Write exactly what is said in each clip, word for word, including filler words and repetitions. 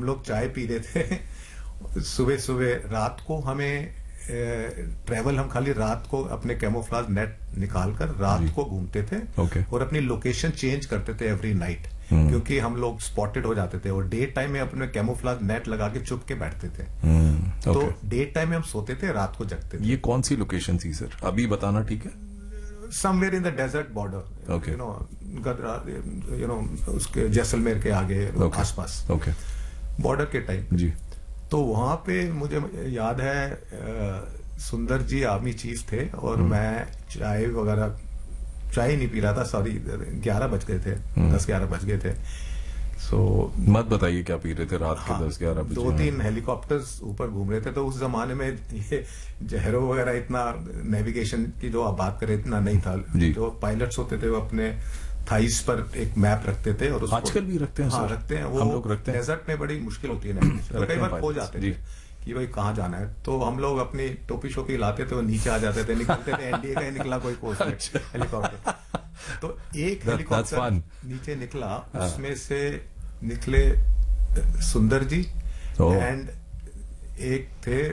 हम लोग चाय पी रहे थे सुबह सुबह। रात को हमें ट्रेवल हम खाली रात को अपने कैमोफ्लाज नेट निकालकर रात को घूमते थे okay. और अपनी लोकेशन चेंज करते थे एवरी नाइट, hmm. क्योंकि हम लोग स्पॉटेड हो जाते थे और डे टाइम में अपने कैमोफ्लाज नेट लगा के चुप के बैठते थे। hmm. okay. तो डे टाइम में हम सोते थे, रात को जगते थे। ये कौन सी लोकेशन थी सर, अभी बताना ठीक है? Somewhere in the desert border, okay. You know you know उसके जैसलमेर के आगे okay. आसपास okay. बॉर्डर के टाइम जी। तो वहां पे मुझे याद है सुंदर जी आर्मी चीफ थे और मैं चाय वगैरह चाय नहीं पी रहा था, सॉरी ग्यारह बज गए थे, दस ग्यारह बज गए थे। सो so, मत बताइए क्या पी रहे थे रात के? हाँ, दस ग्यारह बजे दो तीन हेलीकॉप्टर्स ऊपर घूम रहे थे। तो उस जमाने में ये जहरों वगैरह इतना नेविगेशन की जो आप बात करें इतना नहीं था। जो पायलट्स होते थे वो अपने थाइस पर एक मैप रखते थे और आजकल भी रखते हैं। हाँ रखते हैं, वो हम लोग रखते हैं। डेजर्ट में बड़ी मुश्किल होती है नेविगेशन, कई बार खो जाते थे कि भाई कहाँ जाना है। तो हम लोग अपनी टोपी शोपी लाते थे, वो नीचे आ जाते थे, निकलते थे एनडीए का ही निकला कोई कोर्स हेलीकॉप्टर। तो एक हेलीकॉप्टर नीचे निकला, उसमें से निकले सुंदर जी एंड एक थे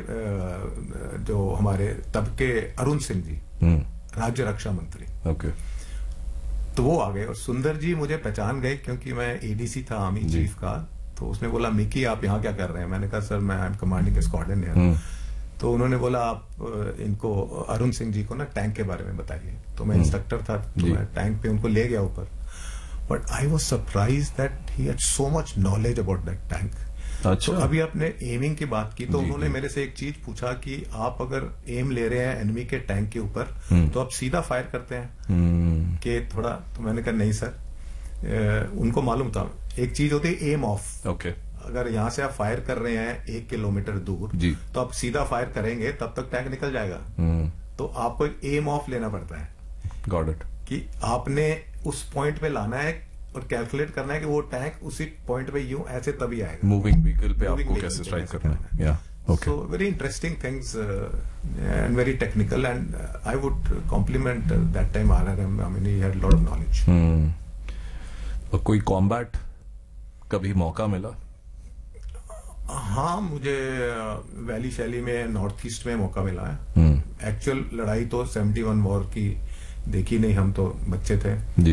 जो हमारे तब के अरुण सिंह जी, राज्य रक्षा मंत्री। ओके। तो वो आ गए और सुंदर जी मुझे पहचान गए क्योंकि मैं एडीसी था आर्मी चीफ का। तो उसने बोला मिकी आप यहाँ क्या कर रहे हैं? मैंने कहा सर मैं आई एम कमांडिंग स्क्वाड्रन है। तो उन्होंने बोला आप इनको अरुण सिंह जी को ना टैंक के बारे में बताइए। तो मैं इंस्ट्रक्टर था, तो मैं टैंक पे उनको ले गया ऊपर। But I was surprised that he had so much knowledge about that tank. अच्छा। तो अभी आपने एमिंग की बात की, तो उन्होंने मेरे से एक चीज पूछा कि आप अगर एम ले रहे हैं एनिमी के टैंक के ऊपर तो आप सीधा फायर करते हैं कि थोड़ा? तो मैंने कहा नहीं सर। ए, उनको मालूम था एक चीज होती है एम ऑफ। ओके। अगर यहां से आप फायर कर रहे हैं एक किलोमीटर दूर जी, तो आप सीधा फायर करेंगे तब तक टैंक निकल जाएगा। तो आपको एक एम ऑफ लेना पड़ता है। Got it. कि आपने उस पॉइंट पे लाना है और कैलकुलेट करना है कि वो टैंक उसी पॉइंट पे यूं ऐसे तभी आएगा। मूविंग व्हीकल पे आपको कैसे स्ट्राइक करना है। या okay. So very interesting things and very technical and I would complement that time RRM. I mean he had lot of knowledge. और कोई कॉम्बैट कभी मौका मिला? हाँ, मुझे वैली शैली में नॉर्थ ईस्ट में मौका मिला है। एक्चुअल लड़ाई तो सेवेंटी वन वॉर की देखी नहीं, हम तो बच्चे थे जी।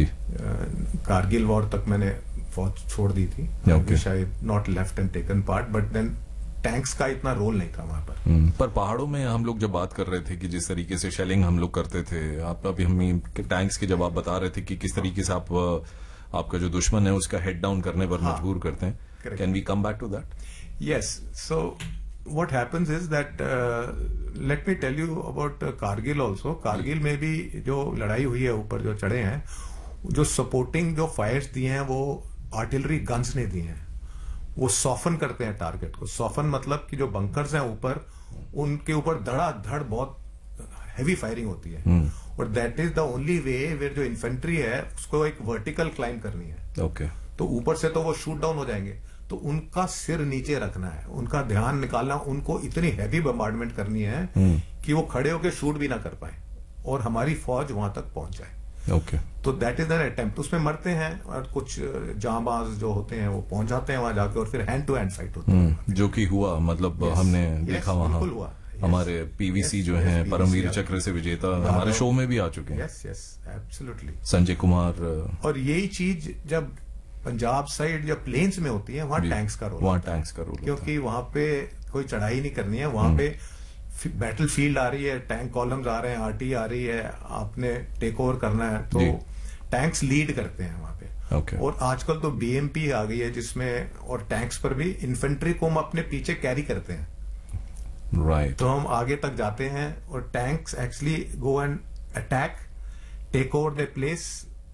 कारगिल वॉर तक मैंने फौज छोड़ दी थी। okay. शायद not left and taken part, but then tanks का इतना रोल नहीं था वहां पर। पर पहाड़ों में हम लोग जब बात कर रहे थे कि जिस तरीके से शेलिंग हम लोग करते थे, आप अभी हम टैंक्स के जब आप बता रहे थे कि किस तरीके से आप आपका जो दुश्मन है उसका हेड डाउन करने पर हाँ, मजबूर करते हैं। Can we come back to that? Yes. So what happens is that uh, let me tell you about uh, Kargil also. Kargil में भी जो लड़ाई हुई है ऊपर जो चढ़े हैं, जो सपोर्टिंग जो फायर्स दिए हैं वो आर्टिलरी गन्स ने दिए हैं। वो सॉफन करते हैं टारगेट को। सॉफन मतलब कि जो बंकर्स हैं ऊपर, उनके ऊपर धड़ाधड़ बहुत हैवी फायरिंग होती है। और that is the only way where जो इन्फेंट्री है उसको एक वर्टिकल क्लाइंब करनी है। Okay okay. तो ऊपर से तो वो शूट डाउन हो जाएंगे, तो उनका सिर नीचे रखना है, उनका ध्यान निकालना, उनको इतनी हैवी बम्बार्डमेंट करनी है कि वो खड़े होकर शूट भी ना कर पाए और हमारी फौज वहां तक पहुंच जाए। ओके। तो दैट इज एन अटेम्प्ट। उसमें मरते हैं और कुछ जांबाज जो होते हैं वो पहुंच जाते हैं वहां जाके और फिर हैंड टू हैंड फाइट होती है, जो कि हुआ। मतलब yes, हमने yes, देखा वहां हुआ। हमारे पीवीसी yes, जो हैं yes, परमवीर चक्र से विजेता हमारे शो में भी आ चुके हैं। Yes yes absolutely. Sanjay Kumar. और यही चीज जब पंजाब साइड या प्लेन्स में होती है वहां टैंक्स का रोल वहां टैंक्स का रोल क्योंकि वहां पे कोई चढ़ाई नहीं करनी है। वहां पे बैटल फील्ड आ रही है, टैंक कॉलम्स आ रहे हैं, आरटी आ रही है, आपने टेक ओवर करना है, तो टैंक्स लीड करते हैं वहां पे। okay. और आजकल तो बीएमपी आ गई है जिसमें, और टैंक्स पर भी इन्फेंट्री को हम अपने पीछे कैरी करते हैं। Right right. तो हम आगे तक जाते हैं और tanks actually go and attack, take over the place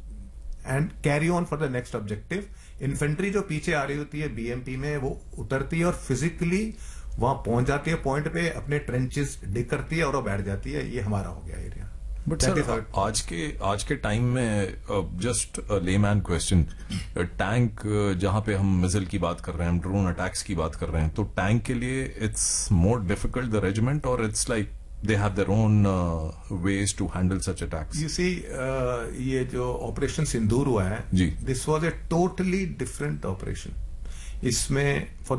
and carry on for the next objective. Infantry जो पीछे आ रही होती है बीएमपी में, वो उतरती है और फिजिकली वहां पहुंच जाती है पॉइंट पे, अपने ट्रेंचेस डिग करती है और वो बैठ जाती है। ये हमारा हो गया एरिया। बट सर आज के आज के टाइम में जस्ट लेमैन क्वेश्चन, टैंक जहां पे हम मिसाइल की बात कर रहे हैं, हम ड्रोन अटैक्स की बात कर रहे हैं, तो टैंक के लिए it's more difficult the regiment और it's like they have their own uh, ways to handle such attacks? You see, uh, ये जो ऑपरेशन सिंदूर हुआ है, जी, this was a totally different operation. इसमें for